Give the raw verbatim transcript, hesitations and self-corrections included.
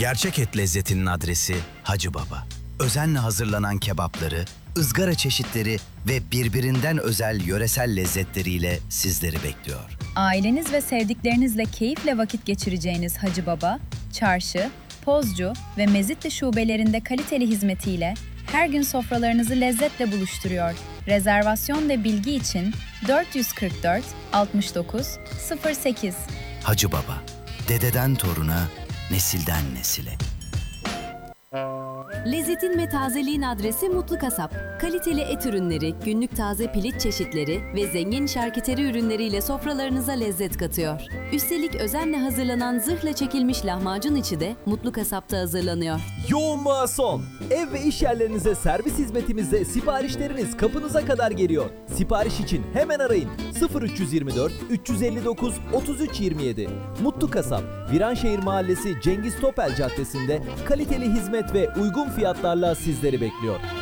Gerçek et lezzetinin adresi Hacı Baba. Özenle hazırlanan kebapları, ızgara çeşitleri ve birbirinden özel yöresel lezzetleriyle sizleri bekliyor. Aileniz ve sevdiklerinizle keyifle vakit geçireceğiniz Hacı Baba, Çarşı, Pozcu ve Mezitli şubelerinde kaliteli hizmetiyle her gün sofralarınızı lezzetle buluşturuyor. Rezervasyon ve bilgi için dört yüz kırk dört altmış dokuz sıfır sekiz. Hacı Baba, dededen toruna, nesilden nesile. Lezzetin ve tazeliğin adresi Mutlu Kasap. Kaliteli et ürünleri, günlük taze piliç çeşitleri ve zengin şarküteri ürünleriyle sofralarınıza lezzet katıyor. Üstelik özenle hazırlanan zırhla çekilmiş lahmacun içi de Mutlu Kasap'ta hazırlanıyor. Yoğunluğa son. Ev ve iş yerlerinize servis hizmetimizde siparişleriniz kapınıza kadar geliyor. Sipariş için hemen arayın sıfır üç yüz yirmi dört üç yüz elli dokuz otuz üç yirmi yedi. Mutlu Kasap, Viranşehir Mahallesi Cengiz Topel Caddesi'nde kaliteli hizmet ve uygun fiyatlarla sizleri bekliyor.